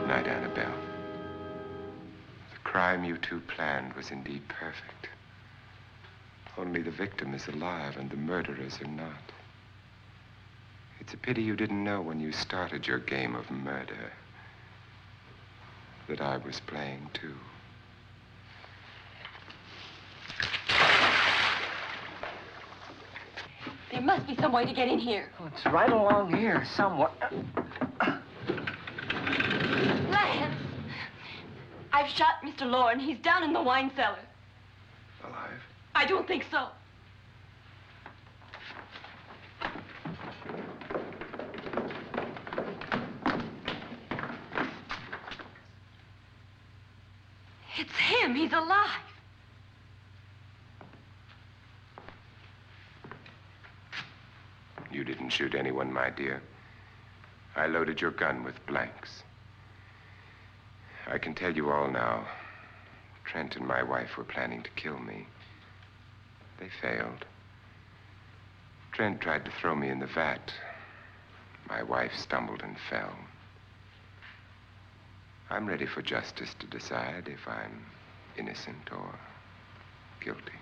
night, Annabelle. The crime you two planned was indeed perfect. Only the victim is alive and the murderers are not. It's a pity you didn't know when you started your game of murder that I was playing too. There must be some way to get in here. Oh, it's right along here somewhere. Lance! I've shot Mr. Loren. He's down in the wine cellar. Alive? I don't think so. It's him. He's alive. You didn't shoot anyone, my dear. I loaded your gun with blanks. I can tell you all now. Trent and my wife were planning to kill me. They failed. Trent tried to throw me in the vat. My wife stumbled and fell. I'm ready for justice to decide if I'm innocent or guilty.